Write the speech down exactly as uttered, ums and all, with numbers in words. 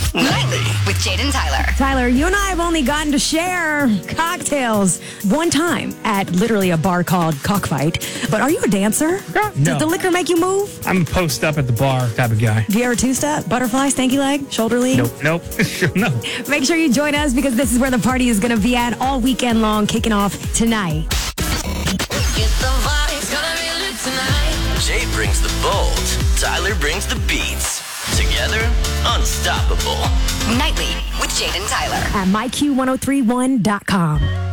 Nightly with Jaden Tyler. Tyler, you and I have only gotten to share cocktails one time at literally a bar called Cockfight. But are you a dancer? No. Does the liquor make you move? I'm a post up at the bar type of guy. Do you ever two-step, butterfly, stanky leg, shoulder lead? Nope, nope, no. Make sure you join us because this is where the party is going to be at all weekend long, kicking off tonight. Jay brings the bold, Tyler brings the beats. Together, unstoppable. Nightly with Jaden Tyler. At my Q ten thirty-one dot com.